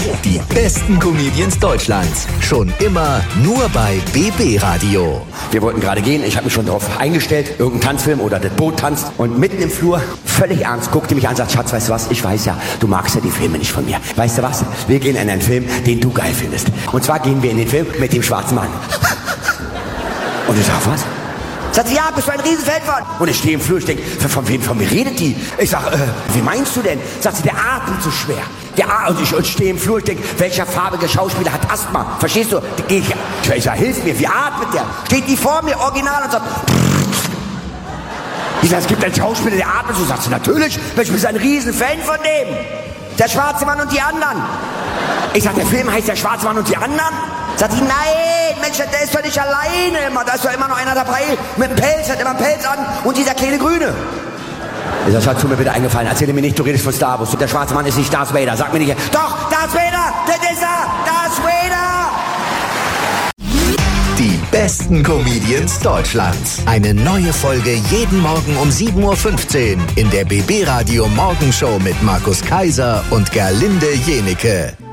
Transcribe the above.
Die besten Comedians Deutschlands. Schon immer nur bei BB Radio. Wir wollten gerade gehen, ich habe mich schon darauf eingestellt, irgendein Tanzfilm oder das Boot tanzt. Und mitten im Flur, völlig ernst, guckte mich an und sagt, Schatz, weißt du was, ich weiß ja, du magst ja die Filme nicht von mir. Weißt du was, wir gehen in einen Film, den du geil findest. Und zwar gehen wir in den Film mit dem schwarzen Mann. Und ich sag, was? Sagt sie, ja, bist du ein Riesenfan von? Und ich stehe im Flur, ich denke, von wem redet die? Ich sag, wie meinst du denn? Sagt sie, der atmet so schwer. Und ich stehe im Flur, ich denke, welcher farbige Schauspieler hat Asthma? Verstehst du? Ich sag, hilf mir, wie atmet der? Steht die vor mir, original, und sagt, ich sag, es gibt einen Schauspieler, der atmet so. Sagt sie, natürlich, ich bin ein Riesenfan von dem. Der schwarze Mann und die anderen. Ich sag, der Film heißt Der schwarze Mann und die anderen? Sagt sie, nein, Mensch, der ist doch nicht alleine immer. Da ist doch immer noch einer dabei mit einem Pelz, hat immer einen Pelz an und dieser kleine Grüne. Ich sag, Schatz, tu mir bitte eingefallen, erzähle mir nicht, du redest von Star Wars. Der schwarze Mann ist nicht Darth Vader, sag mir nicht. Doch, Darth Vader, das ist er, Darth Vader. Die besten Comedians Deutschlands. Eine neue Folge jeden Morgen um 7.15 Uhr in der BB Radio Morgenshow mit Markus Kaiser und Gerlinde Jenecke.